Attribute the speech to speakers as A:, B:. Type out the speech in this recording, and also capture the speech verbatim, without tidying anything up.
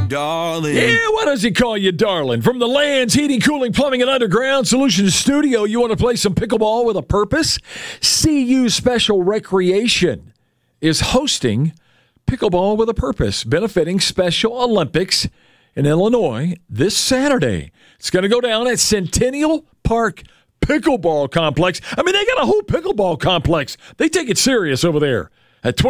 A: darling.
B: Yeah, why does he call you darling? From the Lands Heating, Cooling, Plumbing, and Underground Solutions Studio, you want to play some pickleball with a purpose? C U Special Recreation is hosting Pickleball with a Purpose, benefiting Special Olympics in Illinois this Saturday. It's going to go down at Centennial Park Pickleball Complex. I mean, they got a whole pickleball complex. They take it serious over there at twenty